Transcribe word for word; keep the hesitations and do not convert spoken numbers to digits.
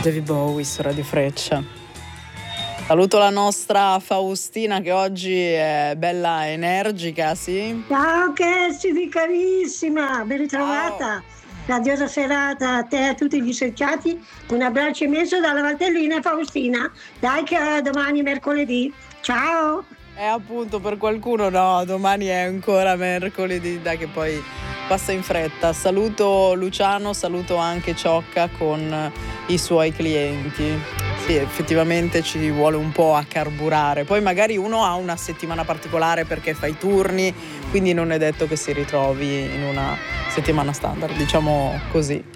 David Bowie su Radio Freccia. Saluto la nostra Faustina che oggi è bella energica, sì? Ciao Kerstin, carissima, ben ritrovata. Radiosa serata a te e a tutti gli associati. Un abbraccio immenso dalla Valtellina Faustina. Dai che domani è mercoledì. Ciao! E appunto per qualcuno no, domani è ancora mercoledì, dai che poi passa in fretta. Saluto Luciano, saluto anche Ciocca con i suoi clienti. Sì, effettivamente ci vuole un po' a carburare. Poi magari uno ha una settimana particolare perché fa i turni, quindi non è detto che si ritrovi in una settimana standard, diciamo così.